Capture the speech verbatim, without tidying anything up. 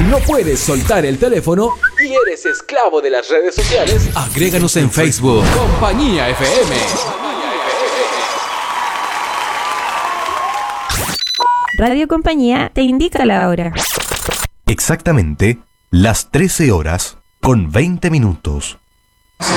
no puedes soltar el teléfono y eres esclavo de las redes sociales, agréganos en Facebook. Compañía F M. Radio Compañía te indica la hora. Exactamente las trece horas con veinte minutos.